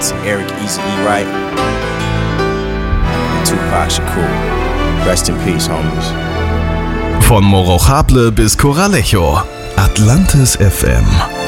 to Eric Easy E. Wright and Tupac Shakur. Rest in peace, homies. Von Morochable bis Coralejo. Atlantis FM.